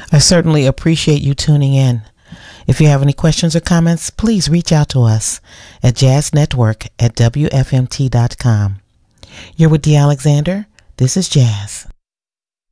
I certainly appreciate you tuning in. If you have any questions or comments, please reach out to us at jazznetwork@wfmt.com. You're with D. Alexander. This is Jazz.